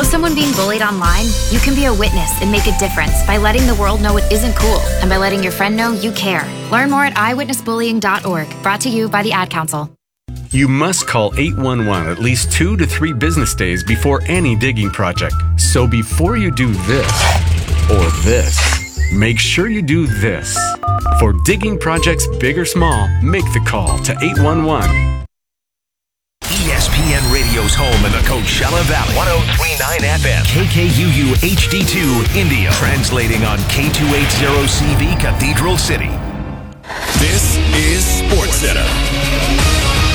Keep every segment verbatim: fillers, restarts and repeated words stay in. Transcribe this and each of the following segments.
someone being bullied online, you can be a witness and make a difference by letting the world know it isn't cool and by letting your friend know you care. Learn more at i witness bullying dot org. Brought to you by the Ad Council. You must call eight one one at least two to three business days before any digging project. So before you do this or this, make sure you do this. For digging projects big or small, make the call to eight one one. E S P N Radio's home in the Coachella Valley. one oh three point nine F M. K K U U H D two, India. Translating on K two eighty C V, Cathedral City. This is SportsCenter.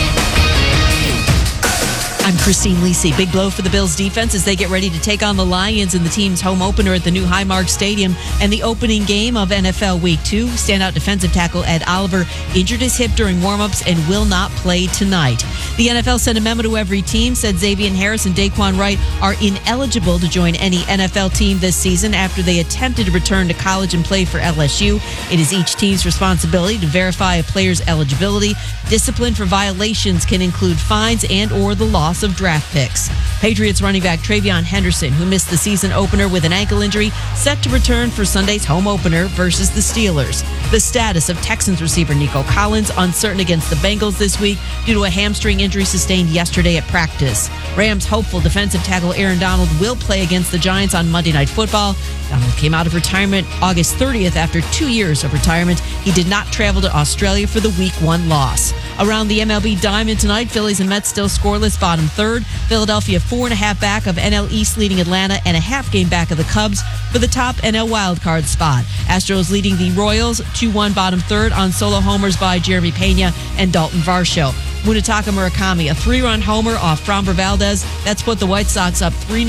I'm Christine Lisi. Big blow for the Bills defense as they get ready to take on the Lions in the team's home opener at the new Highmark Stadium and the opening game of N F L Week two. Standout defensive tackle Ed Oliver injured his hip during warmups and will not play tonight. The N F L sent a memo to every team, said Xavier Harris and Daquan Wright are ineligible to join any N F L team this season after they attempted to return to college and play for L S U. It is each team's responsibility to verify a player's eligibility. Discipline for violations can include fines and or the loss of draft picks. Patriots running back TreVeyon Henderson, who missed the season opener with an ankle injury, set to return for Sunday's home opener versus the Steelers. The status of Texans receiver Nico Collins uncertain against the Bengals this week due to a hamstring injury sustained yesterday at practice. Rams hopeful defensive tackle Aaron Donald will play against the Giants on Monday Night Football. Donald came out of retirement August thirtieth after two years of retirement. He did not travel to Australia for the Week one loss. Around the M L B diamond tonight, Phillies and Mets still scoreless, bottom third. Philadelphia four and a half back of N L East leading Atlanta and a half game back of the Cubs for the top N L wildcard spot. Astros leading the Royals two one bottom third on solo homers by Jeremy Pena and Dalton Varsho. Munetaka Murakami, a three-run homer off Framber Valdez. That's put the White Sox up three